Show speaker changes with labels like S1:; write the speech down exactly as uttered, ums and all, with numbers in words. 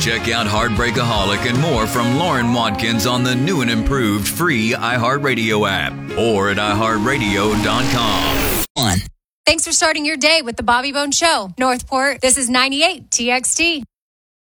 S1: Check out Heartbreakaholic and more from Lauren Watkins on the new and improved free iHeartRadio app or at i heart radio dot com.
S2: One. Thanks for starting your day with the Bobby Bone Show. Northport, this is ninety-eight T X T.